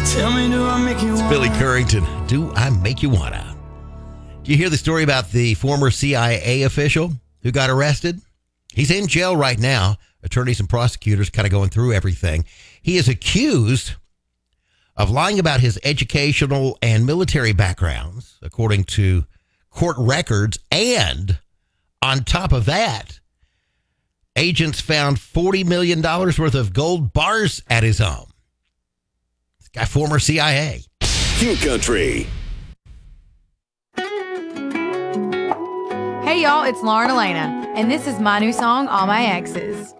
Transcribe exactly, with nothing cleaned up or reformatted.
Tell me, do I make you It's wanna? Billy Currington. Do I make you wanna? Do you hear the story about the former C I A official who got arrested? He's in jail right now. Attorneys and prosecutors kind of going through everything. He is accused of lying about his educational and military backgrounds, according to court records. And on top of that, agents found forty million dollars worth of gold bars at his home. This guy, former C I A. King Country. Hey y'all, it's Lauren Elena, and this is my new song, All My Exes.